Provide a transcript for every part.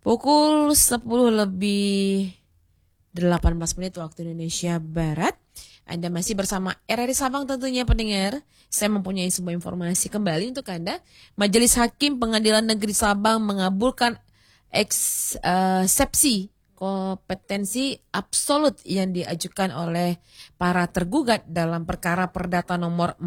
Pukul 10 lebih 18 menit waktu Indonesia Barat. Anda masih bersama RRI Sabang tentunya pendengar. Saya mempunyai sebuah informasi kembali untuk Anda. Majelis Hakim Pengadilan Negeri Sabang mengabulkan eksepsi kompetensi absolut yang diajukan oleh para tergugat dalam perkara perdata nomor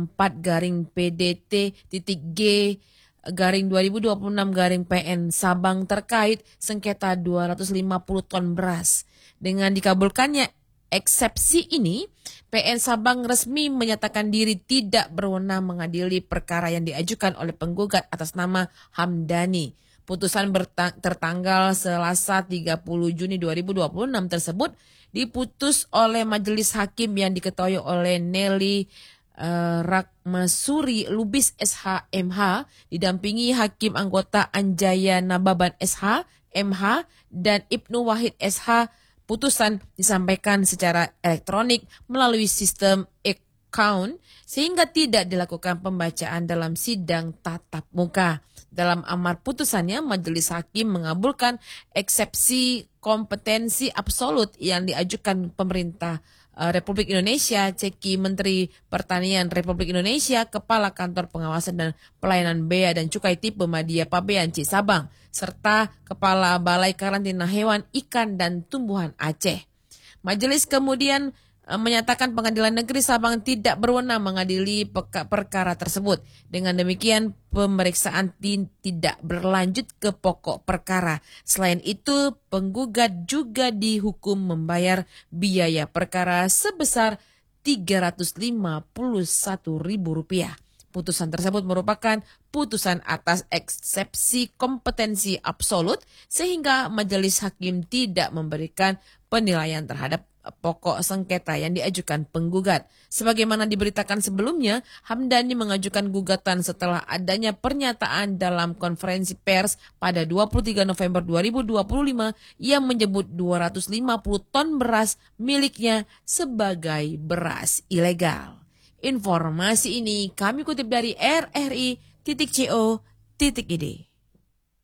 4-PDT-G-2026-PN Sabang terkait sengketa 250 ton beras. Dengan dikabulkannya eksepsi ini, PN Sabang resmi menyatakan diri tidak berwenang mengadili perkara yang diajukan oleh penggugat atas nama Hamdani. Putusan tertanggal Selasa 30 Juni 2026 tersebut diputus oleh Majelis Hakim yang diketuai oleh Nelly Rakmasuri Lubis SH MH didampingi Hakim Anggota Anjaya Nababan SH MH dan Ibnu Wahid SH. Putusan disampaikan secara elektronik melalui sistem e-count sehingga tidak dilakukan pembacaan dalam sidang tatap muka. Dalam amar putusannya, Majelis Hakim mengabulkan eksepsi kompetensi absolut yang diajukan pemerintah Republik Indonesia, Ceki Menteri Pertanian Republik Indonesia, Kepala Kantor Pengawasan dan Pelayanan Bea dan Cukai Tipe Madya Pabean C Sabang, serta Kepala Balai Karantina Hewan, Ikan dan Tumbuhan Aceh. Majelis kemudian menyatakan Pengadilan Negeri Sabang tidak berwenang mengadili perkara tersebut. Dengan demikian, pemeriksaan tidak berlanjut ke pokok perkara. Selain itu, penggugat juga dihukum membayar biaya perkara sebesar Rp351.000. Putusan tersebut merupakan putusan atas eksepsi kompetensi absolut sehingga majelis hakim tidak memberikan penilaian terhadap pokok sengketa yang diajukan penggugat. Sebagaimana diberitakan sebelumnya, Hamdani mengajukan gugatan setelah adanya pernyataan dalam konferensi pers pada 23 November 2025 yang menyebut 250 ton beras miliknya sebagai beras ilegal. Informasi ini kami kutip dari RRI.co.id.